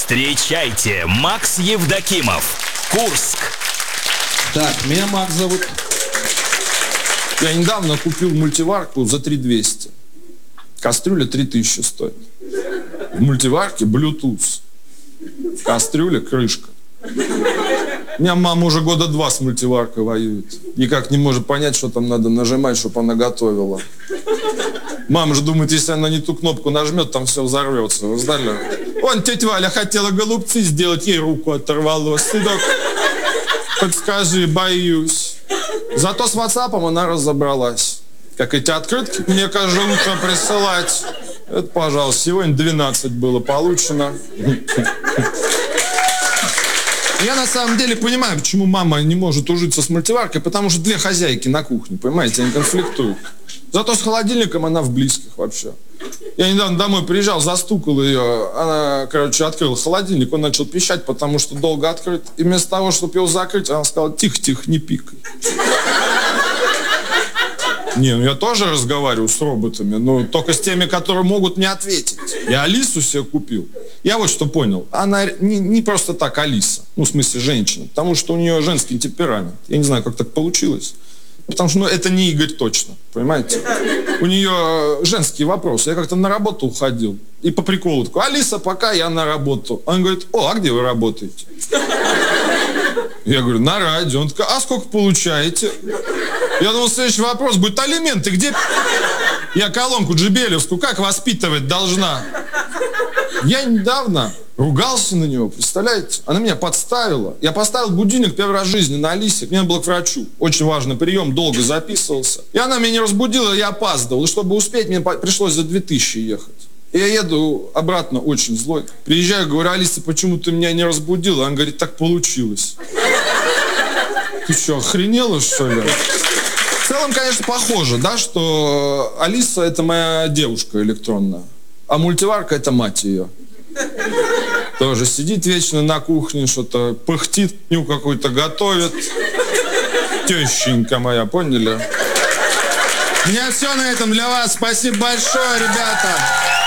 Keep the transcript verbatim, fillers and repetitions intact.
Встречайте, Макс Евдокимов, Курск. Так, меня Макс зовут. Я недавно купил мультиварку за три тысячи двести. Кастрюля три тысячи стоит. В мультиварке Bluetooth. Кастрюля, крышка. У меня мама уже года два с мультиваркой воюет. Никак не может понять, что там надо нажимать, чтобы она готовила. Мама же думает, если она не ту кнопку нажмет, там все взорвется. Вы знали? Вон, тетя Валя хотела голубцы сделать, ей руку оторвало. Сынок, подскажи, боюсь. Зато с WhatsApp она разобралась. Как эти открытки, мне кажется, лучше присылать. Это, пожалуйста, сегодня двенадцать было получено. Я на самом деле понимаю, почему мама не может ужиться с мультиваркой, потому что две хозяйки на кухне, понимаете, они конфликтуют. Зато с холодильником она в близких вообще. Я недавно домой приезжал, застукал ее, она, короче, открыла холодильник, он начал пищать, потому что долго открыт. И вместо того, чтобы его закрыть, она сказала: тихо-тихо, не пикай. Не, ну я тоже разговариваю с роботами, но только с теми, которые могут мне ответить. Я Алису себе купил. Я вот что понял. Она не, не просто так Алиса, ну, в смысле женщина, потому что у нее женский темперамент. Я не знаю, как так получилось. Потому что, ну, это не Игорь точно, понимаете? У нее женские вопросы. Я как-то на работу уходил. И по приколу такой: Алиса, пока я на работу. Она говорит: о, а где вы работаете? Я говорю: на радио. Он такой: а сколько получаете? Я думал, следующий вопрос будет: алименты где? Я колонку джебелевскую как воспитывать должна? Я недавно ругался на него, представляете? Она меня подставила. Я поставил будильник первый раз в жизни на Алисе. Мне надо было к врачу. Очень важный прием, долго записывался. И она меня не разбудила, я опаздывал. И чтобы успеть, мне пришлось за две тысячи ехать. И я еду обратно очень злой. Приезжаю, говорю: Алиса, почему ты меня не разбудила? Она говорит: так получилось. Ты что, охренела, что ли? В целом, конечно, похоже, да, что Алиса — это моя девушка электронная, а мультиварка — это мать ее. Тоже сидит вечно на кухне, что-то пыхтит, ню какую-то готовит. Тещенька моя, поняли? У меня все на этом для вас. Спасибо большое, ребята.